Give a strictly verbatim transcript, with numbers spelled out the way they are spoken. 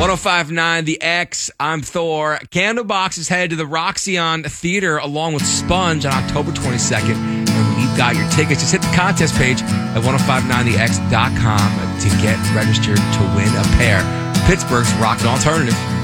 oh five point nine The X. I'm Thor. Candlebox is headed to the Roxyon Theater along with Sponge on October twenty-second. And we've got your tickets. Just hit the contest page at ten fifty-nine the x dot com to get registered to win a pair. Pittsburgh's Rock Alternative.